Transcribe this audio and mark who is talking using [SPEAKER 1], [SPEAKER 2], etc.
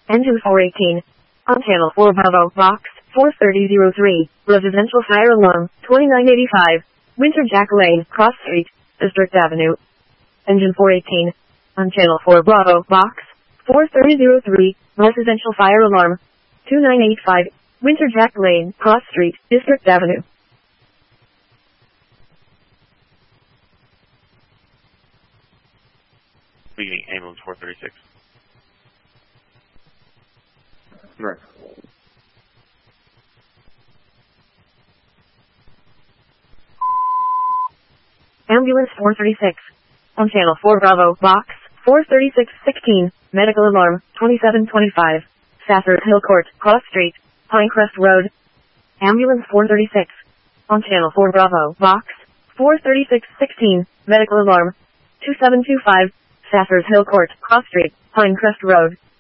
[SPEAKER 1] Engine 418. On channel 4 Bravo, box 43003, residential fire alarm, 2985. Winter Jack Lane, Cross Street, District Avenue. Engine 418. On channel 4 Bravo, box 43003, residential fire alarm, 2985. Winter Jack Lane, Cross Street, District Avenue.
[SPEAKER 2] Leading ambulance 436.
[SPEAKER 3] Right.
[SPEAKER 1] Ambulance 436. On channel 4 Bravo, box 43616, medical alarm, 2725. Safford Hill Court, Cross Street, Pinecrest Road. Ambulance 436. On channel 4 Bravo, box 43616, medical alarm, 2725. Safford Hill Court, Cross Street, Pinecrest Road.